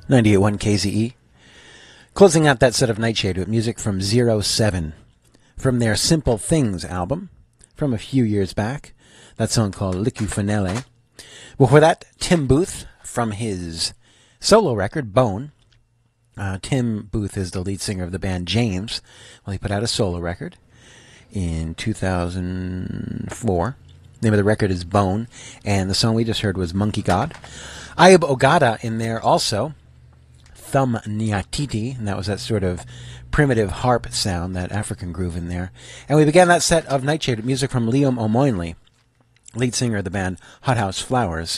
98.1 KZE. Closing out that set of Nightshade with music from Zero 7 from their Simple Things album from a few years back. That song called Licu Finale. Before that, Tim Booth from his solo record, Bone. Tim Booth is the lead singer of the band James. Well, he put out a solo record in 2004. The name of the record is Bone, and the song we just heard was Monkey God. Ayub Ogata in there also. Thumb Nyatiti, and that was that sort of primitive harp sound, that African groove in there. And we began that set of Nightshade with music from Liam O'Moynley, lead singer of the band Hothouse Flowers.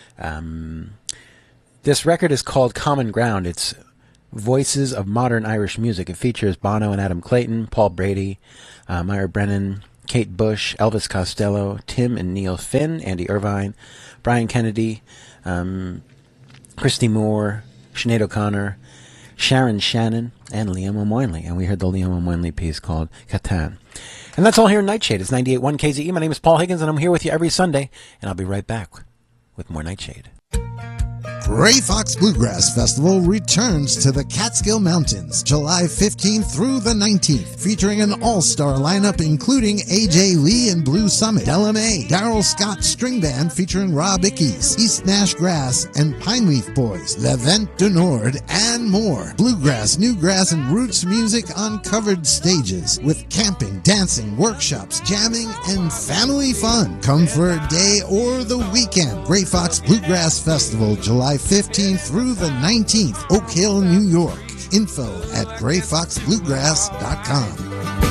This record is called Common Ground. It's Voices of Modern Irish Music. It features Bono and Adam Clayton, Paul Brady, Myra Brennan, Kate Bush, Elvis Costello, Tim and Neil Finn, Andy Irvine, Brian Kennedy, Christy Moore, Sinead O'Connor, Sharon Shannon, and Liam O'Moynley. And we heard the Liam O'Moynley piece called Catan. And that's all here in Nightshade. It's 98.1 KZE. My name is Paul Higgins, and I'm here with you every Sunday. And I'll be right back with more Nightshade. Gray Fox Bluegrass Festival returns to the Catskill Mountains July 15th through the 19th, featuring an all-star lineup including A.J. Lee and Blue Summit, Ella May, Daryl Scott String Band featuring Rob Ickes, East Nash Grass and Pineleaf Boys, Le Vent du Nord, and more. Bluegrass, newgrass, and roots music on covered stages with camping, dancing, workshops, jamming, and family fun. Come for a day or the weekend. Gray Fox Bluegrass Festival, July 15th through the 19th, Oak Hill, New York. Info at grayfoxbluegrass.com.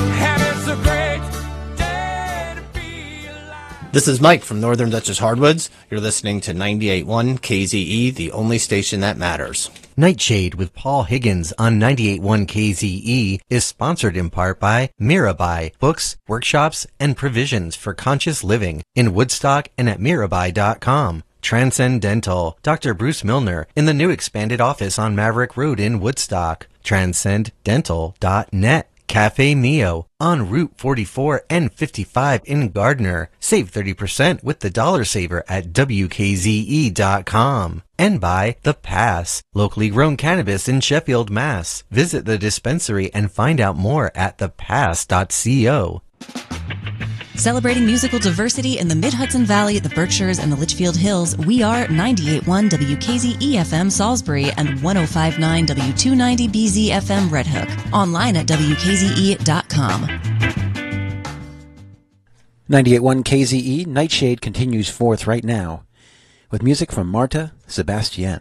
This is Mike from Northern Dutchess Hardwoods. You're listening to 98.1 KZE, the only station that matters. Nightshade with Paul Higgins on 98.1 KZE is sponsored in part by Mirabai, books, workshops, and provisions for conscious living in Woodstock and at Mirabai.com. Transcendental, Dr. Bruce Milner in the new expanded office on Maverick Road in Woodstock. Transcendental.net. Cafe Mio on Route 44 and 55 in Gardner. Save 30% with the Dollar Saver at WKZE.com. And by The Pass, locally grown cannabis in Sheffield, Mass. Visit the dispensary and find out more at thepass.co. Celebrating musical diversity in the Mid-Hudson Valley, the Berkshires, and the Litchfield Hills, we are 98.1 WKZE-FM Salisbury and 105.9 W290BZ-FM Red Hook. Online at WKZE.com. 98.1 KZE, Nightshade continues forth right now with music from Marta Sebastian.